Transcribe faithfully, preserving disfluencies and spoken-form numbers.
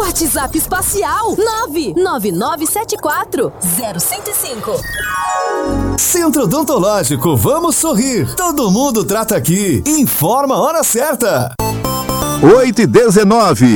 WhatsApp espacial nove nove nove sete quatro zero zero cinco. Centro Odontológico, vamos sorrir. Todo mundo trata aqui. Informa a hora certa. oito e dezenove.